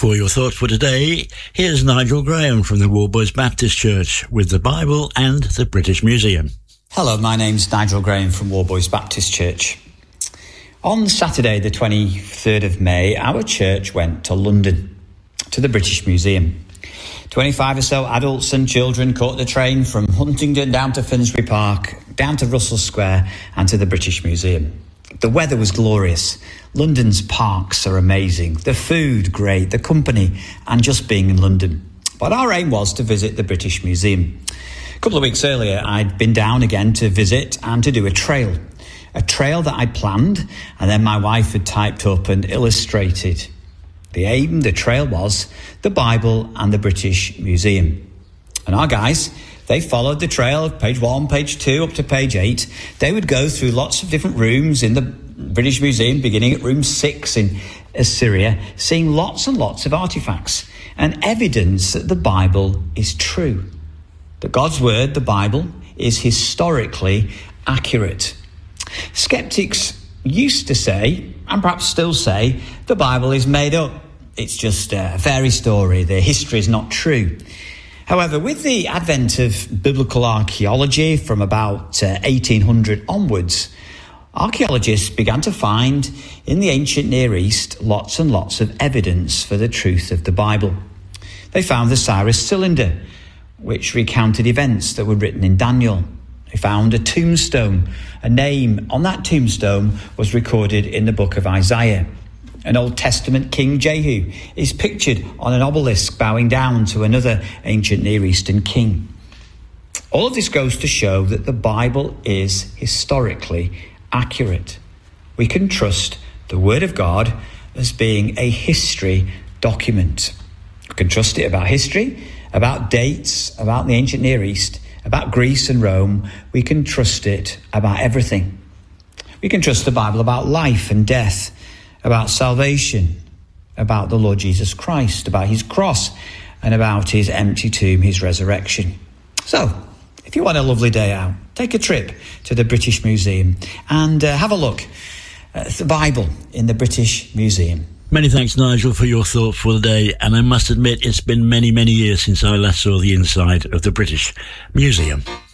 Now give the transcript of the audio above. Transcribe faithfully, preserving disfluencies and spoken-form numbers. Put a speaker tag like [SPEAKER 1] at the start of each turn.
[SPEAKER 1] For your thoughts for today, here's Nigel Graham from the Warboys Baptist Church with the Bible and the British Museum.
[SPEAKER 2] Hello, my name's Nigel Graham from Warboys Baptist Church. On Saturday, the twenty-third of May, our church went to London, to the British Museum. twenty-five or so adults and children caught the train from Huntingdon down to Finsbury Park, down to Russell Square and to the British Museum. The weather was glorious. London's parks are amazing. The food, great. The company, and just being in London. But our aim was to visit the British Museum. A couple of weeks earlier, I'd been down again to visit and to do a trail. A trail that I planned, and then my wife had typed up and illustrated. The aim, the trail was the Bible and the British Museum. And our guys, they followed the trail, page one, page two, up to page eight. They would go through lots of different rooms in the British Museum, beginning at room six in Assyria, seeing lots and lots of artifacts and evidence that the Bible is true. That God's word, the Bible, is historically accurate. Skeptics used to say, and perhaps still say, the Bible is made up. It's just a fairy story. The history is not true. However, with the advent of biblical archaeology from about uh, eighteen hundred onwards, archaeologists began to find in the ancient Near East lots and lots of evidence for the truth of the Bible. They found the Cyrus cylinder, which recounted events that were written in Daniel. They found a tombstone. A name on that tombstone was recorded in the book of Isaiah. An Old Testament King Jehu is pictured on an obelisk bowing down to another ancient Near Eastern king. All of this goes to show that the Bible is historically accurate. We can trust the Word of God as being a history document. We can trust it about history, about dates, about the ancient Near East, about Greece and Rome. We can trust it about everything. We can trust the Bible about life and death, about salvation, about the Lord Jesus Christ, about his cross, and about his empty tomb, his resurrection. So, if you want a lovely day out, take a trip to the British Museum and uh, have a look at the Bible in the British Museum.
[SPEAKER 1] Many thanks, Nigel, for your thoughts for the day, and I must admit it's been many, many years since I last saw the inside of the British Museum.